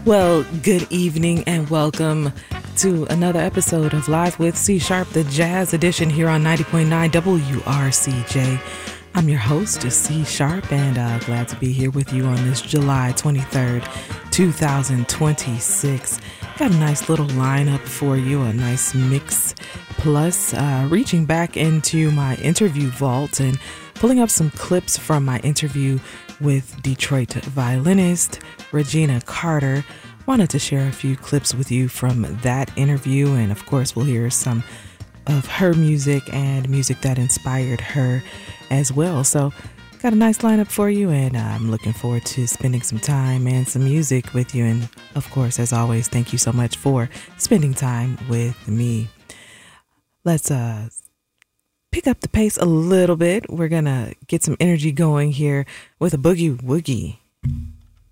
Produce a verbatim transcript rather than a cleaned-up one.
Well, good evening and welcome to another episode of Live with C Sharp, the Jazz Edition here on ninety point nine W R C J. I'm your host, C Sharp, and uh, glad to be here with you on this July twenty-third, twenty twenty-six. Got a nice little lineup for you, a nice mix. Plus, uh, reaching back into my interview vault and pulling up some clips from my interview with Detroit violinist Regina Carter. Wanted to share a few clips with you from that interview, and of course we'll hear some of her music and music that inspired her as well. So got a nice lineup for you, and I'm looking forward to spending some time and some music with you. And of course, as always, thank you so much for spending time with me. Let's uh pick up the pace a little bit. We're gonna get some energy going here with a boogie woogie.